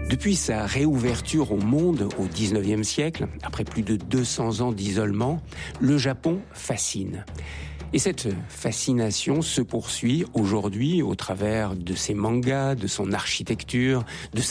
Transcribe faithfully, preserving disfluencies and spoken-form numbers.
Depuis sa réouverture au monde au dix-neuvième siècle, après plus de deux cents ans d'isolement, le Japon fascine. Et cette fascination se poursuit aujourd'hui au travers de ses mangas, de son architecture, de sa